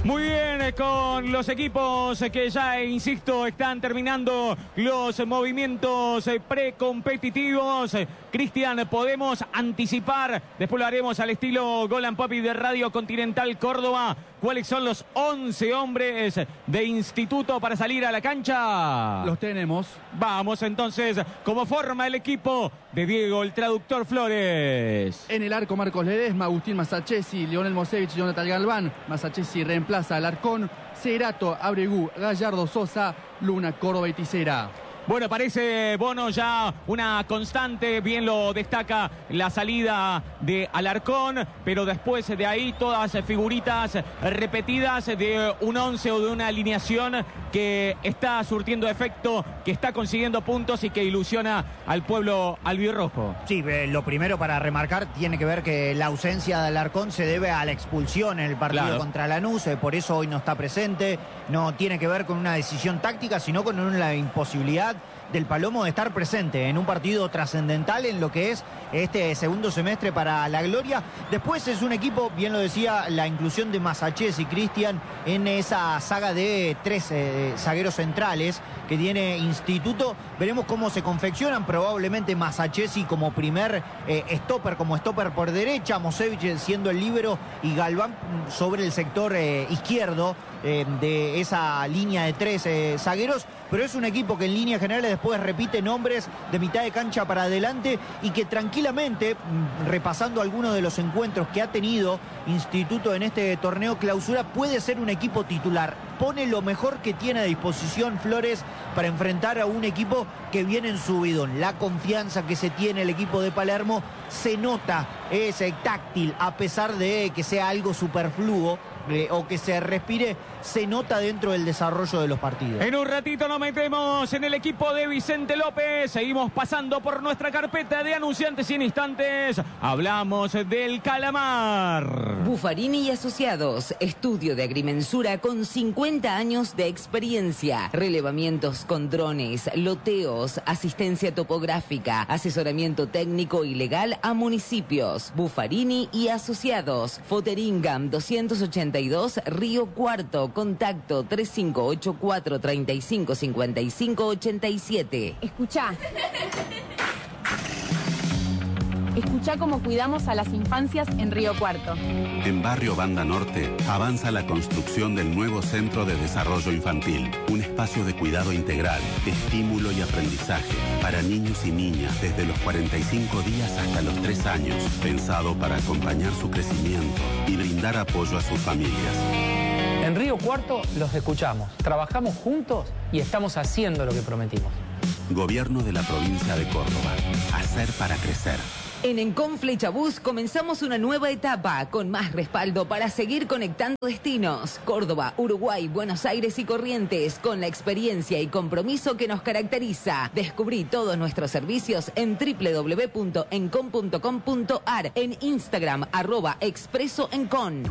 Muy bien, con los equipos que ya, insisto, están terminando los movimientos precompetitivos. Cristian, podemos anticipar, después lo haremos al estilo Golan Popi de Radio Continental Córdoba, ¿cuáles son los 11 hombres de Instituto para salir a la cancha? Los tenemos. Vamos entonces, ¿cómo forma el equipo de Diego, el traductor Flores? En el arco, Marcos Ledesma, Agustín Masachesi, Lionel Mosevich y Jonathan Galván. Masachesi reemplaza al Alarcón, Cerato, Abregú, Gallardo, Sosa, Luna, Córdoba y Tisera. Bueno, parece Bono ya una constante, bien lo destaca la salida de Alarcón, pero después de ahí todas figuritas repetidas de un 11 o de una alineación que está surtiendo efecto, que está consiguiendo puntos y que ilusiona al pueblo albirrojo. Sí, lo primero para remarcar tiene que ver que la ausencia de Alarcón se debe a la expulsión en el partido contra Lanús, por eso hoy no está presente, no tiene que ver con una decisión táctica, sino con una imposibilidad del Palomo de estar presente en un partido trascendental en lo que es este segundo semestre para la gloria. Después es un equipo, bien lo decía, la inclusión de Masachesi y Cristian en esa saga de tres zagueros centrales que tiene Instituto. Veremos cómo se confeccionan, probablemente Masachesi como primer stopper, como stopper por derecha, Mosevich siendo el líbero y Galván sobre el sector izquierdo de esa línea de tres zagueros, pero es un equipo que en líneas generales después repite nombres de mitad de cancha para adelante y que tranquilamente, repasando algunos de los encuentros que ha tenido Instituto en este torneo clausura, puede ser un equipo titular. Pone lo mejor que tiene a disposición Flores para enfrentar a un equipo que viene en subidón. La confianza que se tiene el equipo de Palermo se nota, es táctil, a pesar de que sea algo superfluo o que se respire, se nota dentro del desarrollo de los partidos. En un ratito nos metemos en el equipo de Vicente López. Seguimos pasando por nuestra carpeta de anunciantes y en instantes hablamos del calamar. Buffarini y Asociados, estudio de agrimensura con 50 años de experiencia. Relevamientos con drones, loteos, asistencia topográfica, asesoramiento técnico y legal a municipios. Buffarini y Asociados, Foteringam 282 Río Cuarto. Contacto 3584 355587. Escuchá cómo cuidamos a las infancias en Río Cuarto. En Barrio Banda Norte avanza la construcción del nuevo Centro de Desarrollo Infantil, un espacio de cuidado integral, estímulo y aprendizaje para niños y niñas desde los 45 días hasta los 3 años, pensado para acompañar su crecimiento y brindar apoyo a sus familias. En Río Cuarto los escuchamos, trabajamos juntos y estamos haciendo lo que prometimos. Gobierno de la provincia de Córdoba. Hacer para crecer. En Encon Flechabús comenzamos una nueva etapa con más respaldo para seguir conectando destinos. Córdoba, Uruguay, Buenos Aires y Corrientes, con la experiencia y compromiso que nos caracteriza. Descubrí todos nuestros servicios en www.encon.com.ar, en Instagram @expresoencon.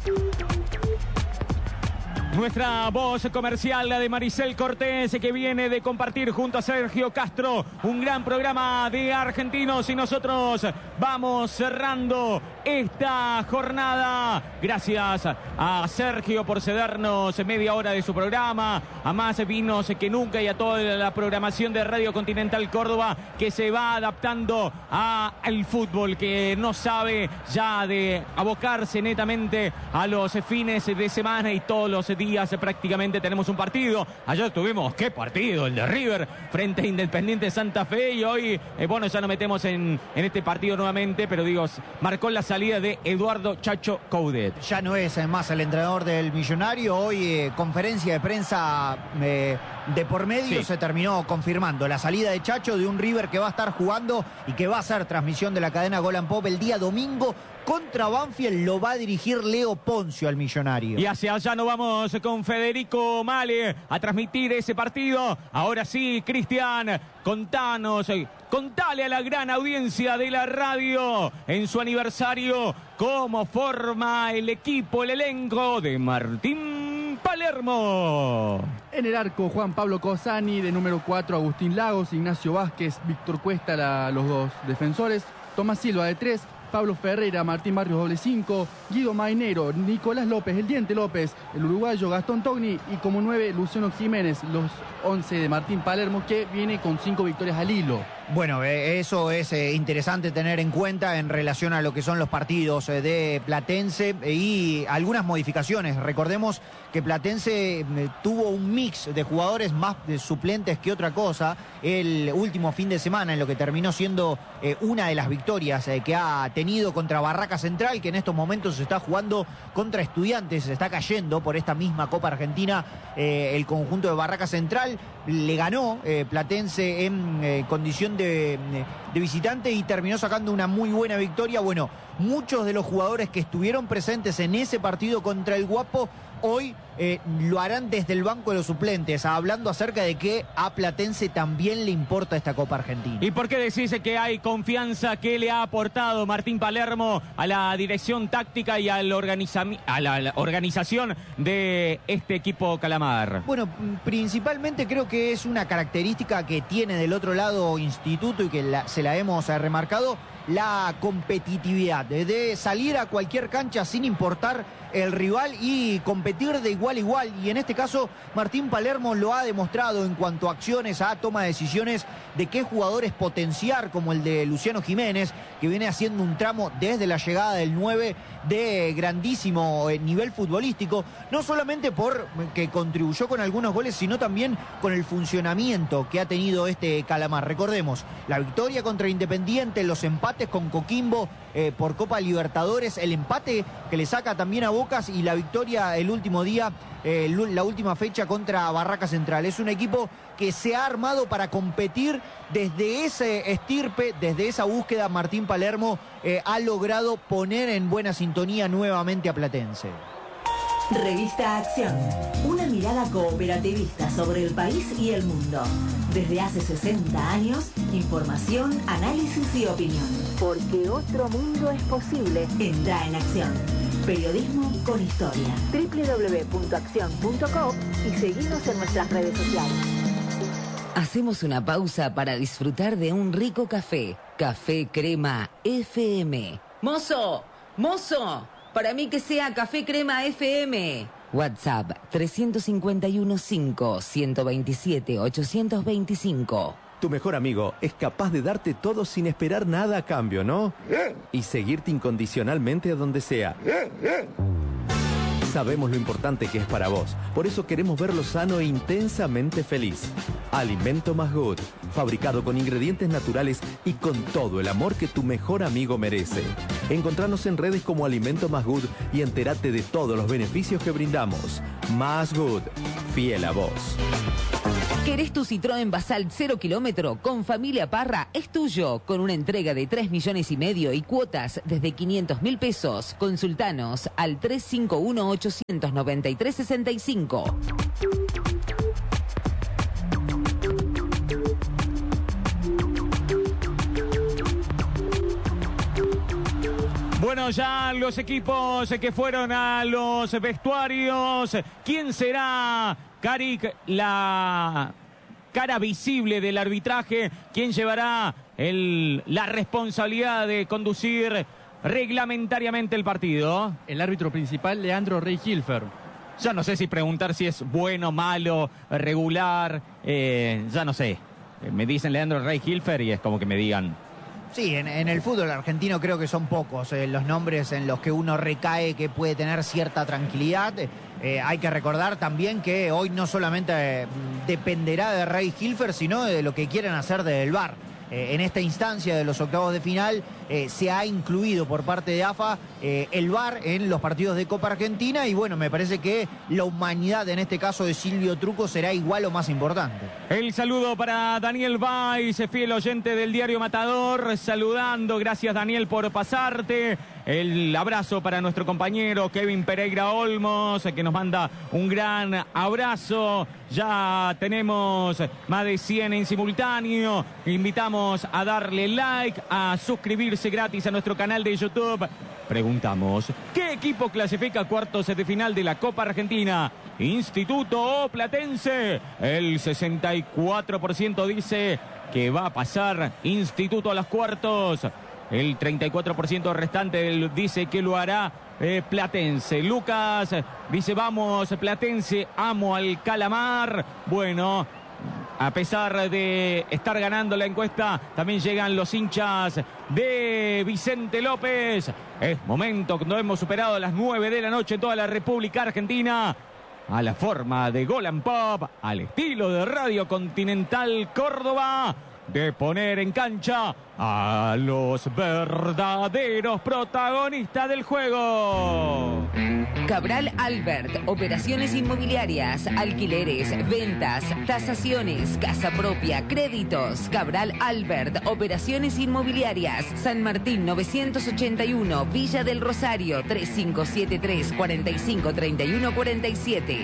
Nuestra voz comercial, la de Maricel Cortés, que viene de compartir junto a Sergio Castro un gran programa de argentinos, y nosotros vamos cerrando esta jornada. Gracias a Sergio por cedernos media hora de su programa, a más vinos que nunca y a toda la programación de Radio Continental Córdoba, que se va adaptando al fútbol, que no sabe ya de abocarse netamente a los fines de semana y todos los días prácticamente tenemos un partido. Ayer tuvimos, ¿qué partido? El de River frente a Independiente Santa Fe, y hoy, bueno, ya nos metemos en este partido nuevamente, pero digo, marcó la salida de Eduardo Chacho Coudet. Ya no es más el entrenador del Millonario. Hoy conferencia de prensa de por medio, se terminó confirmando la salida de Chacho, de un River que va a estar jugando y que va a hacer transmisión de la cadena Golan Pop el día domingo contra Banfield. Lo va a dirigir Leo Poncio al Millonario. Y hacia allá nos vamos con Federico Male a transmitir ese partido. Ahora sí, Cristian, contanos, contale a la gran audiencia de la radio en su aniversario cómo forma el equipo, el elenco de Martín Palermo. En el arco, Juan Pablo Cosani, de número 4, Agustín Lagos, Ignacio Vázquez, Víctor Cuesta, los dos defensores, Tomás Silva de 3, Pablo Ferreira, Martín Barrios doble 5, Guido Mainero, Nicolás López, el Diente López, el uruguayo Gastón Togni y como 9 Luciano Jiménez, los 11 de Martín Palermo, que viene con 5 victorias al hilo. Bueno, eso es interesante tener en cuenta en relación a lo que son los partidos de Platense y algunas modificaciones. Recordemos que Platense tuvo un mix de jugadores más de suplentes que otra cosa el último fin de semana, en lo que terminó siendo una de las victorias que ha tenido contra Barraca Central, que en estos momentos se está jugando contra Estudiantes, se está cayendo por esta misma Copa Argentina el conjunto de Barraca Central. Le ganó Platense en condición de visitante y terminó sacando una muy buena victoria. Bueno, muchos de los jugadores que estuvieron presentes en ese partido contra el Guapo hoy lo harán desde el banco de los suplentes, hablando acerca de que a Platense también le importa esta Copa Argentina. ¿Y por qué decís que hay confianza que le ha aportado Martín Palermo a la dirección táctica y a la organización de este equipo Calamar? Bueno, principalmente creo que es una característica que tiene del otro lado Instituto y que se la hemos remarcado, la competitividad, de salir a cualquier cancha sin importar el rival y competir de igual a igual. Y en este caso Martín Palermo lo ha demostrado en cuanto a acciones, a toma de decisiones de qué jugadores potenciar, como el de Luciano Jiménez, que viene haciendo un tramo desde la llegada del 9 de grandísimo nivel futbolístico, no solamente por que contribuyó con algunos goles, sino también con el funcionamiento que ha tenido este Calamar. Recordemos, la victoria contra Independiente, los empates con Coquimbo por Copa Libertadores, el empate que le saca también a Bocas y la victoria el último día, la última fecha contra Barraca Central. Es un equipo que se ha armado para competir desde ese estirpe, desde esa búsqueda. Martín Palermo ha logrado poner en buena sintonía nuevamente a Platense. Revista Acción, una mirada cooperativista sobre el país y el mundo. Desde hace 60 años, información, análisis y opinión. Porque otro mundo es posible. Entra en Acción. Periodismo con historia. www.accion.co y seguimos en nuestras redes sociales. Hacemos una pausa para disfrutar de un rico café. Café Crema FM. ¡Mozo! ¡Mozo! Para mí que sea Café Crema FM. WhatsApp 351-5-127-825. Tu mejor amigo es capaz de darte todo sin esperar nada a cambio, ¿no? Y seguirte incondicionalmente a donde sea. Sabemos lo importante que es para vos. Por eso queremos verlo sano e intensamente feliz. Alimento Más Good, fabricado con ingredientes naturales y con todo el amor que tu mejor amigo merece. Encontranos en redes como Alimento Más Good y entérate de todos los beneficios que brindamos. Más Good, fiel a vos. ¿Querés tu Citroën Basalt 0 kilómetro? Con Familia Parra es tuyo, con una entrega de 3,5 millones y cuotas desde 500.000 pesos. Consultanos al 351-893-65. Bueno, ya los equipos que fueron a los vestuarios. ¿Quién será, Caric, la cara visible del arbitraje? ¿Quién llevará la responsabilidad de conducir reglamentariamente el partido? El árbitro principal, Leandro Rey Hilfer. Ya no sé si preguntar si es bueno, malo, regular, ya no sé. Me dicen Leandro Rey Hilfer y es como que me digan... Sí, en el fútbol argentino creo que son pocos los nombres en los que uno recae que puede tener cierta tranquilidad. Hay que recordar también que hoy no solamente dependerá de Rey Hilfer, sino de lo que quieren hacer del VAR. En esta instancia de los octavos de final se ha incluido por parte de AFA el VAR en los partidos de Copa Argentina y bueno, me parece que la humanidad en este caso de Silvio Truco será igual o más importante. El saludo para Daniel Valls, fiel oyente del diario Matador, saludando, gracias Daniel por pasarte. El abrazo para nuestro compañero Kevin Pereira Olmos, que nos manda un gran abrazo. Ya tenemos más de 100 en simultáneo. Invitamos a darle like, a suscribirse gratis a nuestro canal de YouTube. Preguntamos, ¿qué equipo clasifica a cuartos de final de la Copa Argentina? ¿Instituto o Platense? El 64% dice que va a pasar Instituto a los cuartos. El 34% restante dice que lo hará Platense. Lucas dice, vamos Platense, amo al Calamar. Bueno, a pesar de estar ganando la encuesta, también llegan los hinchas de Vicente López. Es momento, cuando hemos superado las 9 de la noche en toda la República Argentina, a la forma de Gol and Pop, al estilo de Radio Continental Córdoba, de poner en cancha a los verdaderos protagonistas del juego. Cabral Albert, operaciones inmobiliarias, alquileres, ventas, tasaciones, casa propia, créditos. Cabral Albert, operaciones inmobiliarias. San Martín 981, Villa del Rosario, 3573 45 31 47.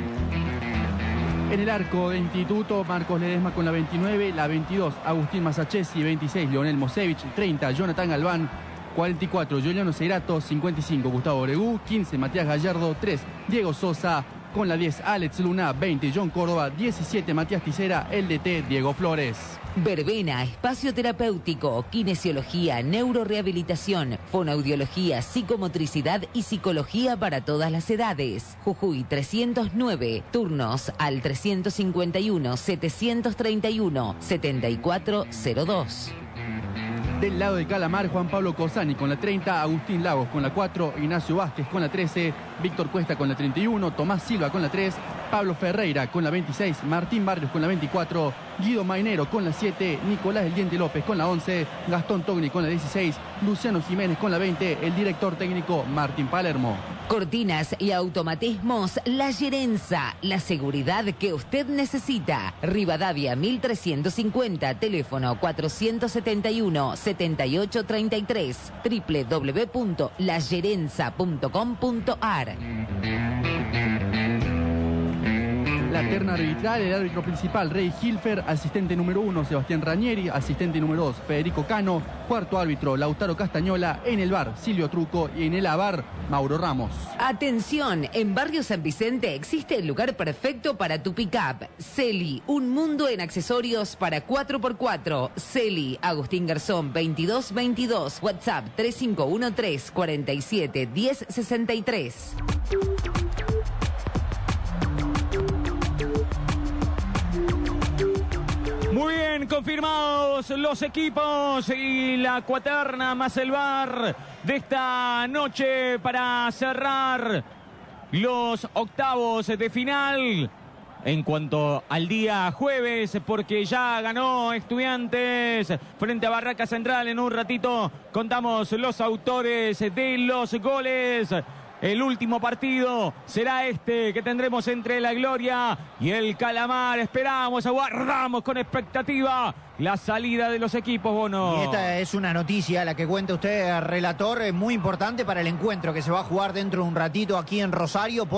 En el arco de Instituto, Marcos Ledesma con la 29, la 22, Agustín Masachesi, 26, Leonel Mosevich, 30, Jonathan Galván, 44, Juliano Seirato, 55, Gustavo Oregú, 15, Matías Gallardo, 3, Diego Sosa, con la 10, Alex Luna, 20, John Córdoba, 17, Matías Ticera, LDT, Diego Flores. Verbena, espacio terapéutico, kinesiología, neurorehabilitación, fonoaudiología, psicomotricidad y psicología para todas las edades. Jujuy 309, turnos al 351-731-7402. Del lado de Calamar, Juan Pablo Cosani con la 30, Agustín Lagos con la 4, Ignacio Vázquez con la 13, Víctor Cuesta con la 31, Tomás Silva con la 3, Pablo Ferreira con la 26, Martín Barrios con la 24, Guido Mainero con la 7, Nicolás El Diente López con la 11, Gastón Togni con la 16, Luciano Jiménez con la 20, el director técnico Martín Palermo. Cortinas y automatismos La Gerenza, la seguridad que usted necesita. Rivadavia 1350, teléfono 471-7833, www.lagerenza.com.ar. La terna arbitral, el árbitro principal, Rey Hilfer, asistente número 1, Sebastián Ranieri, asistente número 2, Federico Cano, cuarto árbitro, Lautaro Castañola, en el VAR, Silvio Truco y en el AVAR, Mauro Ramos. Atención, en Barrio San Vicente existe el lugar perfecto para tu pick-up. Celi, un mundo en accesorios para 4x4. Celi, Agustín Garzón, 2222, WhatsApp 3513 47 1063. Muy bien, confirmados los equipos y la cuaterna más el VAR de esta noche para cerrar los octavos de final. En cuanto al día jueves, porque ya ganó Estudiantes frente a Barraca Central. En un ratito contamos los autores de los goles. El último partido será este que tendremos entre la Gloria y el Calamar. Esperamos, aguardamos con expectativa la salida de los equipos, Bono. Y esta es una noticia, la que cuenta usted, relator, muy importante para el encuentro que se va a jugar dentro de un ratito aquí en Rosario.